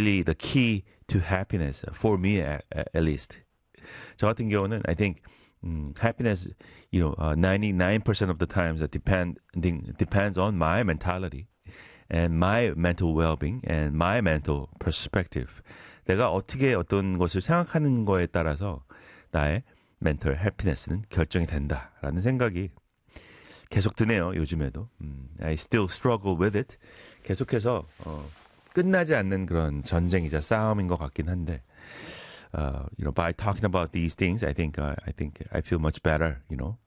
really the key to happiness for me at least. 저 같은 경우는 I think happiness, 99% of the times depends on my mentality and my mental well-being and my mental perspective. 내가 어떻게 어떤 것을 생각하는 거에 따라서 나의 mental happiness는 결정이 된다라는 생각이 계속 드네요. 요즘에도. I still struggle with it. 계속해서 끝나지 않는 그런 전쟁이자 싸움인 것 같긴 한데 by talking about these things, I think I feel much better,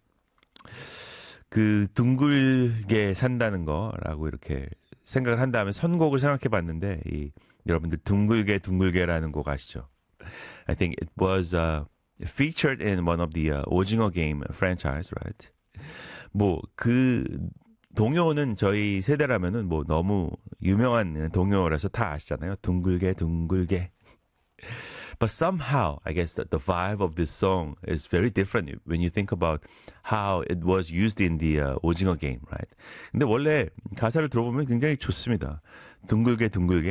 그 둥글게 산다는 거라고 이렇게 생각을 한 다음에 선곡을 생각해 봤는데 여러분들 둥글게라는 곡 아시죠? I think it was featured in one of the 오징어 게임 franchise, right? 그 동요는 저희 세대라면은 너무 유명한 동요라서 다 아시잖아요. 둥글게. But somehow, I guess that the vibe of this song is very different when you think about how it was used in the 오징어 game, right? 근데 원래 가사를 들어보면 굉장히 좋습니다. 둥글게,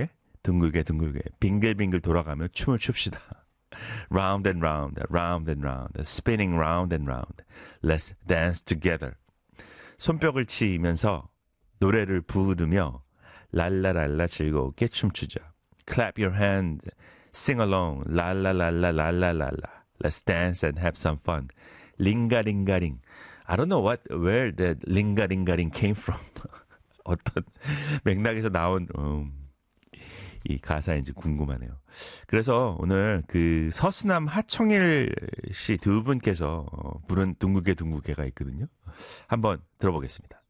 빙글빙글 돌아가며 춤을 춥시다. Round and round, spinning round and round. Let's dance together. 손뼉을 치면서 노래를 부르며 랄라랄라 즐겁게 춤추자. Clap your hand. Sing along, la la la la la la la la. Let's dance and have some fun. 링가링가링. I don't know where the 링가링가링 came from. 어떤 맥락에서 나온 이 가사인지 궁금하네요. 그래서 오늘 그 서수남 하청일 씨 두 분께서 부른 둥글게가 있거든요. 한번 들어보겠습니다.